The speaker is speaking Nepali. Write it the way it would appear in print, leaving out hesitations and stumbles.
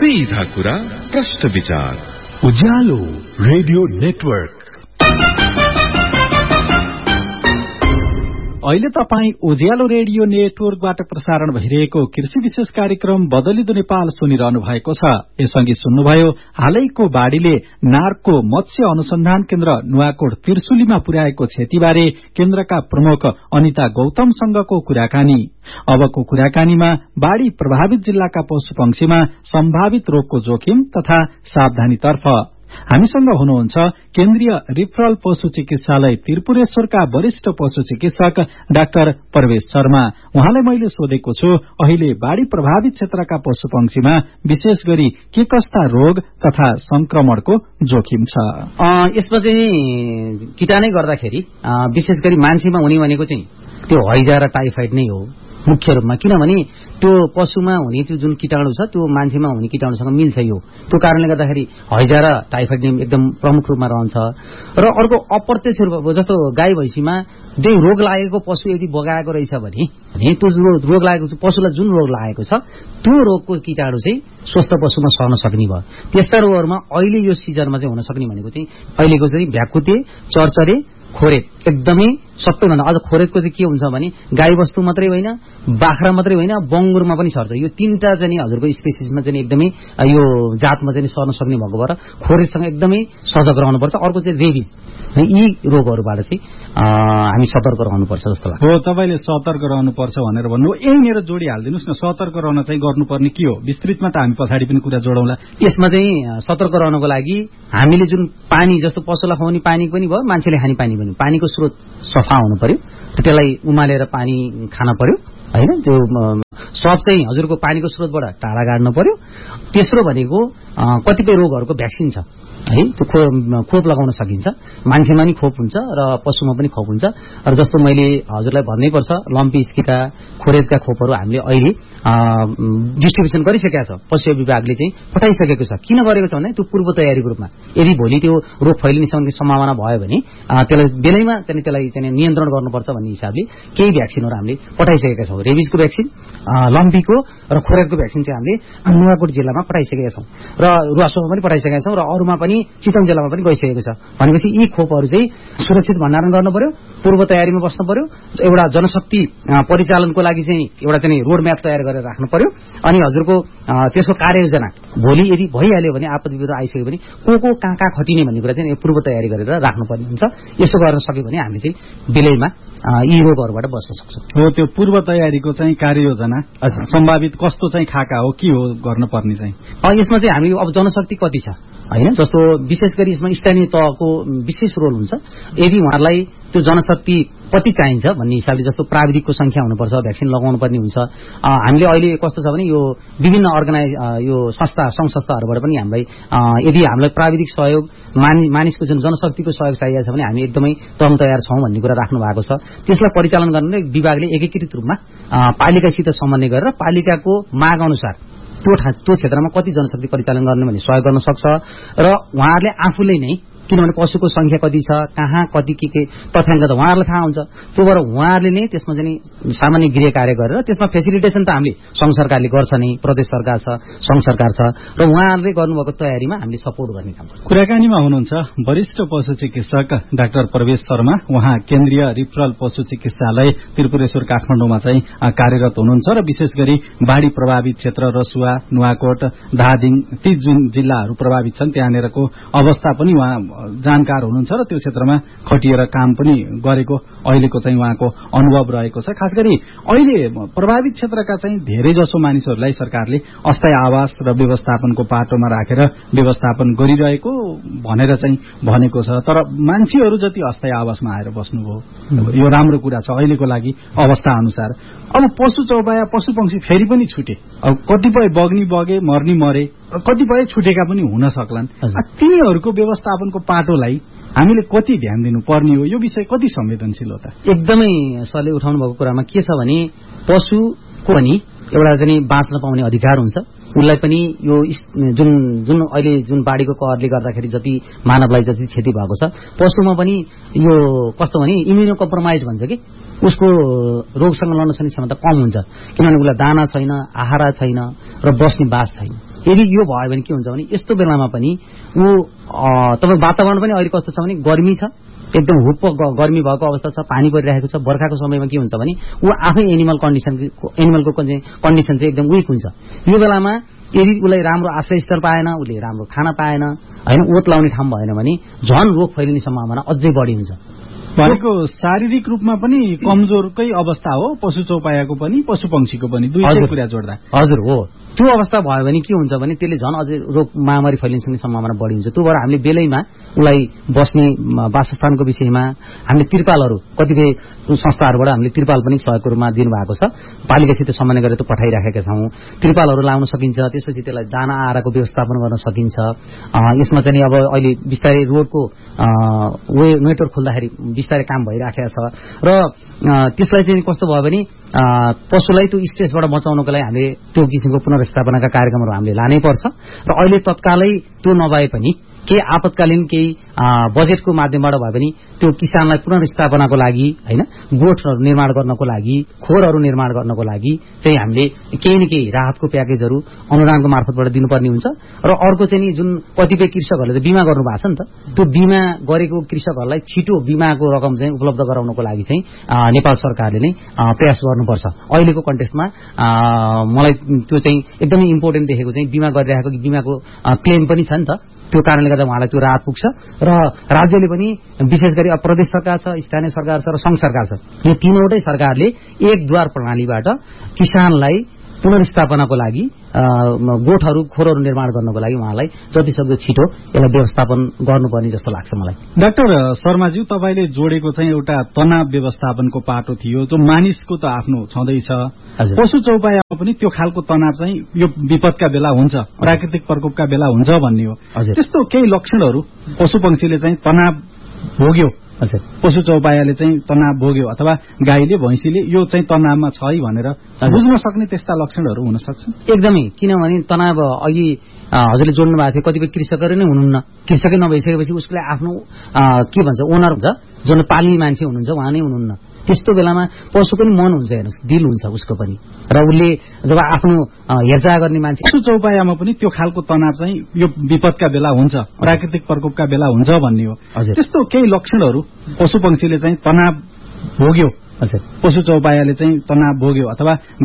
सीधा कुरा प्रश्न विचार उज्यालो रेडियो नेटवर्क। अहिले तपाईँ उज्यालो रेडियो नेटवर्कबाट प्रसारण भइरहेको कृषि विशेष कार्यक्रम बदलिदो नेपाल सुनिरहनु भएको छ। यसअघि सुन्नुभयो हालैको बाढ़ीले नार्को मत्स्य अनुसन्धान केन्द्र नुवाकोट त्रिशुलीमा पुर्याएको क्षतिबारे केन्द्रका प्रमुख अनिता गौतमसँगको कुराकानी। अबको कुराकानीमा बाढ़ी प्रभावित जिल्लाका पशुपक्षीमा सम्भावित रोगको जोखिम तथा सावधानीतर्फ। हामीसँग हुनुहुन्छ केन्द्रीय रिफरल पशु चिकित्सालय त्रिपुरेश्वरका वरिष्ठ पशु चिकित्सक डाक्टर प्रवेश शर्मा। उहाँलाई मैले सोधेको छु अहिले बाढ़ी प्रभावित क्षेत्रका पशुपक्षीमा विशेष गरी के कस्ता रोग तथा संक्रमणको जोखिम छ। यसमा चाहिँ कीटाणु गर्दाखेरि विशेष गरी मान्छेमा हुने भनेको चाहिँ त्यो हैजा र टाइफाइड नै हो मुख्य रूपमा, किनभने त्यो पशुमा हुने त्यो जुन कीटाणु छ त्यो मान्छेमा हुने कीटाणुसँग मिल्छ। यो त्यो कारणले गर्दाखेरि हैजा र टाइफाइड एकदम प्रमुख रूपमा रहन्छ। र अर्को अप्रत्यक्ष रूपमा जस्तो गाई भैँसीमा जो रोग लागेको पशु यदि बगाएको रहेछ भने त्यो रोग लागेको पशुलाई जुन रोग लागेको छ त्यो रोगको कीटाणु चाहिँ स्वस्थ पशुमा सर्न सक्ने भयो। त्यस्ता रोगहरूमा अहिले यो सिजनमा चाहिँ हुन सक्ने भनेको चाहिँ अहिलेको चाहिँ भ्याकुते, चरचरे, खोरेत एकदमै सबैभन्दा अझ खोरेतको चाहिँ के हुन्छ भने गाई वस्तु मात्रै होइन, बाख्रा मात्रै होइन, बङ्गुरमा पनि सर्छ। यो तीनटा चाहिँ हजुरको स्पेसिसमा चाहिँ एकदमै यो जातमा चाहिँ सर्न सक्ने भएको भएर खोरेतसँग एकदमै सजग रहनुपर्छ। अर्को चाहिँ रेबिज, यी रोगहरूबाट चाहिँ हामी सतर्क रहनुपर्छ जस्तो लाग्छ। हो, तपाईले सतर्क रहनुपर्छ भनेर भन्नु, यही मेरो जोडी हालिदिनुस् न। सतर्क रहन चाहिँ गर्नुपर्ने के हो विस्तृतमा त हामी पछाडि पनि कुरा जोडौँला। यसमा चाहिँ सतर्क रहनको लागि हामीले जुन पानी जस्तो पशुलाई खुवाउने पानी पनि भयो, मान्छेले खाने पानी पनि, पानीको स्रोत सफा हुनु पर्यो। त्यसलाई उमालेर पानी खान पर्यो हैन। त्यो सब चाहिँ हजुरको पानीको स्रोतबाट टाढा गाड्नु पर्यो। तेस्रो भनेको कतिपय रोगहरूको भ्याक्सिन छ है, त्यो खोप लगाउन सकिन्छ। मान्छेमा पनि खोप हुन्छ र पशुमा पनि खोप हुन्छ। र जस्तो मैले हजुरलाई भन्नै पर्छ लम्पी स्किका, खोरेतका खोपहरू हामीले अहिले डिस्ट्रिब्युसन गरिसकेका छ। पशु विभागले चाहिँ पठाइसकेको छ। किन गरेको छ भने त्यो पूर्व तयारीको रूपमा यदि भोलि त्यो रोग फैलिने सम्भावना भयो भने त्यसलाई बेलैमा त्यसलाई नियन्त्रण गर्नुपर्छ भन्ने हिसाबले केही भ्याक्सिनहरू हामीले पठाइसकेका छौँ। रेबिजको भ्याक्सिन, लम्पीको र खोरेतको भ्याक्सिन चाहिँ हामीले नुवाकोट जिल्लामा पठाइसकेका छौँ र रुवासोमा पनि पठाइसकेका छौँ र अरूमा पनि चितवन जिल्लामा पनि गइसकेको छ। भनेपछि यी खोपहरू चाहिँ सुरक्षित भण्डारण गर्नु पर्यो, पूर्व तयारीमा बस्नु पर्यो। एउटा जनशक्ति परिचालनको लागि चाहिँ एउटा चाहिँ रोड म्याप तयार गरेर राख्नु पर्यो। अनि हजुरको त्यसको कार्ययोजना भोलि यदि भइहाल्यो भने आपद विपद आइसक्यो भने को कहाँ खटिने भन्ने कुरा चाहिँ पूर्व तयारी गरेर राख्नुपर्ने हुन्छ। यसो गर्न सक्यो भने हामीले चाहिँ बेलैमा यी रोगहरूबाट बस्न सक्छौँ। हो, त्यो पूर्व तयारीको चाहिँ कार्ययोजना सम्भावित कस्तो चाहिँ खाका हो, के हो गर्नुपर्ने चाहिँ यसमा चाहिँ हामी अब जनशक्ति कति छ हैन, जस्तो विशेष गरी यसमा स्थानीय तहको विशेष रोल हुन्छ। यदि उहाँहरूलाई त्यो जनशक्ति कति चाहिन्छ भन्ने हिसाबले जस्तो प्राविधिकको संख्या हुनुपर्छ, भ्याक्सिन लगाउनु पर्ने हुन्छ। हामीले अहिले कस्तो छ भने यो विभिन्न यो संघ संस्थाहरूबाट पनि हामीलाई यदि हामीलाई प्राविधिक सहयोग मानिसको जुन जनशक्तिको सहयोग चाहिएको छ भने हामी एकदमै तम तयार छौँ भन्ने कुरा राख्नु भएको छ। त्यसलाई परिचालन गर्न विभागले एकीकृत रूपमा पालिकासित समन्वय गरेर पालिकाको माग अनुसार त्यो क्षेत्रमा कति जनशक्ति परिचालन गर्ने भन्ने सहयोग गर्न सक्छ। र उहाँहरूले आफूले नै, किनभने पशुको संख्या कति छ, कहाँ कति के तथ्याङ्क त उहाँहरूलाई थाहा हुन्छ। त्यो भएर उहाँहरूले नै त्यसमा चाहिँ सामान्य गृह कार्य गरेर त्यसमा फेसिलिटेसन त हामीले संघ सरकारले गर्छ नै, प्रदेश सरकार छ, संघ सरकार छ र उहाँहरूले गर्नुभएको तयारीमा हामीले सपोर्ट गर्ने काम गर्छौँ। कुराकानीमा हुनुहुन्छ वरिष्ठ पशु चिकित्सक डाक्टर प्रवेश शर्मा। उहाँ केन्द्रीय रिफरल पशु चिकित्सालय त्रिपुरेश्वर काठमाडौँमा चाहिँ कार्यरत हुनुहुन्छ र विशेष गरी बाढ़ी प्रभावित क्षेत्र रसुवा, नुवाकोट, धादिङ ती जुन जिल्लाहरू प्रभावित छन् त्यहाँनिरको अवस्था पनि उहाँ जानकार हुनुहुन्छ र त्यो क्षेत्रमा खटिएर काम पनि गरेको अहिलेको चाहिँ उहाँको अनुभव रहेको छ। खास गरी अहिले प्रभावित क्षेत्रका चाहिँ धेरै जसो मानिसहरूलाई सरकारले अस्थायी आवास र व्यवस्थापनको पाटोमा राखेर व्यवस्थापन गरिरहेको भनेर चाहिँ भनेको छ। तर मान्छेहरू जति अस्थायी आवासमा आएर बस्नुभयो यो राम्रो कुरा छ अहिलेको लागि अवस्था अनुसार। अब पशु चौपाया पशु पंक्षी फेरि पनि छुटे, अब कतिपय बग्नी बगे, मर्नी मरे, कतिपय छुटेका पनि हुन सक्लान्। तिनीहरूको व्यवस्थापनको पाटोलाई हामीले कति ध्यान दिनुपर्ने हो, यो विषय कति संवेदनशील हो त? एकदमै सरले उठाउनु भएको कुरामा के छ भने पशुको पनि एउटा चाहिँ बाँच्न पाउने अधिकार हुन्छ। उसलाई पनि यो जुन अहिले जुन बाढीको कहरले गर्दाखेरि जति मानवलाई जति क्षति भएको छ, पशुमा पनि यो कस्तो भने इम्युनो कम्प्रोमाइज भन्छ कि उसको रोगसँग लड्न सक्ने क्षमता कम हुन्छ। किनभने उसलाई दाना छैन, आहारा छैन र बस्ने बास छैन। यदि यो भयो भने के हुन्छ भने यस्तो बेलामा पनि ऊ तपाईको वातावरण पनि अहिले कस्तो छ भने गर्मी छ, एकदम हुप्प गर्मी भएको अवस्था छ, पानी परिरहेको छ। बर्खाको समयमा के हुन्छ भने ऊ आफै एनिमलको कन्डिसन चाहिँ एकदम विक हुन्छ। यो बेलामा यदि उसलाई राम्रो आश्रयस्थल पाएन, उसले राम्रो खाना पाएन हैन, ओत लाउने ठाउँ भएन भने झन रोग फैलिने सम्भावना अझै बढी हुन्छ। भनेको शारीरिक रूपमा पनि कमजोरकै अवस्था हो पशु चौपायाको पनि पशु पंक्षीको पनि, दुईटै कुरा जोड्दा। हजुर हो, त्यो अवस्था भयो भने के हुन्छ भने त्यसले झन् अझै रोग महामारी फैलिने सम्भावना बढी हुन्छ। त्यो भएर हामीले बेलैमा उसलाई बस्ने वासस्थानको विषयमा हामीले तिरपालहरू कतिपय संस्थाहरूबाट हामीले तिरपाल पनि सहयोगको रूपमा दिनुभएको छ। पालिकासित समन्वय गरेर त पठाइराखेका छौँ। तिरपालहरू लाउन सकिन्छ, त्यसपछि त्यसलाई दाना आहाराको व्यवस्थापन गर्न सकिन्छ। यसमा चाहिँ अब अहिले बिस्तारै रोडको नेटवर्क खोल्दाखेरि बिस्तारै काम भइराखेको छ र त्यसलाई चाहिँ कस्तो भयो भने पशुलाई त्यो स्ट्रेसबाट बचाउनको लागि हामीले त्यो किसिमको पुनर्स्थापनाका कार्यक्रमहरू हामीले लानै पर्छ। र अहिले तत्कालै त्यो नभए पनि केही आपतकालीन केही बजेटको माध्यमबाट भए पनि त्यो किसानलाई पुनर्स्थापनाको लागि हैन, गोठहरू निर्माण गर्नको लागि, खोरहरू निर्माण गर्नको लागि चाहिँ हामीले केही न केही राहतको प्याकेजहरू अनुदानको मार्फतबाट दिनुपर्ने हुन्छ। र अर्को चाहिँ नि जुन कतिपय कृषकहरूले त बिमा गर्नु भएको छ नि त, त्यो बिमा गरेको कृषकहरूलाई छिटो बिमाको रकम चाहिँ उपलब्ध गराउनको लागि चाहिँ नेपाल सरकारले नै प्रयास गर्नुपर्छ। अहिलेको कन्टेक्स्टमा मलाई त्यो चाहिँ एकदमै इम्पोर्टेन्ट देखेको चाहिँ बिमा गरिरहेको बिमाको क्लेम पनि छ नि त, त्यो कारणले गर्दा उहाँलाई त्यो राहत पुग्छ। र राज्यले पनि विशेष गरी अब प्रदेश सरकार छ, स्थानीय सरकार छ र संघ सरकार छ, यो तीनवटै सरकारले एक द्वार प्रणालीबाट किसानलाई पुनर्स्थापनाको लागि गोठहरू खोरहरू निर्माण गर्नको लागि उहाँलाई जतिसक्दो छिटो यसलाई व्यवस्थापन गर्नुपर्ने जस्तो लाग्छ मलाई। डाक्टर शर्माज्यू, तपाईँले जोडेको चाहिँ एउटा तनाव व्यवस्थापनको पाटो थियो जो मानिसको त आफ्नो छँदैछ, पशु चौपायामा पनि त्यो खालको तनाव चाहिँ यो विपदका बेला हुन्छ, प्राकृतिक प्रकोपका बेला हुन्छ भन्ने हो। त्यस्तो केही लक्षणहरू पशु पंक्षीले चाहिँ तनाव भोग्यो, पशु चौपायाले चाहिँ तनाव भोग्यो अथवा गाईले भैँसीले यो चाहिँ तनावमा छ है भनेर बुझ्न सक्ने त्यस्ता लक्षणहरू हुन सक्छन्? एकदमै, किनभने तनाव अघि हजुरले जोड्नु भएको थियो, कतिपय कृषकहरू नै हुनुहुन्न, कृषकै नभइसकेपछि उसले आफ्नो के भन्छ ओनर हुन्छ, जुन पाल्ने मान्छे हुनुहुन्छ उहाँ नै हुनुहुन्न। त्यस्तो बेलामा पशु पनि मन हुन्छ, हेर्नुहोस् दिल हुन्छ उसको पनि, र उसले जब आफ्नो हेरचाह गर्ने मान्छे। पशु चौपायामा पनि त्यो खालको तनाव चाहिँ यो विपदका बेला हुन्छ, प्राकृतिक प्रकोपका बेला हुन्छ भन्ने हो। त्यस्तो केही लक्षणहरू पशु पंक्षीले चाहिँ तनाव भोग्यो, पशु चौपायाले चाहिँ तनाव भोग्यो अथवा